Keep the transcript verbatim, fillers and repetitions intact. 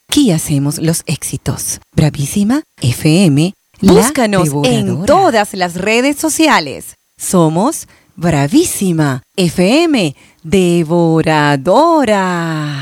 Aquí hacemos los éxitos. Bravísima F M. Búscanos en todas las redes sociales. Somos Bravísima F M Devoradora.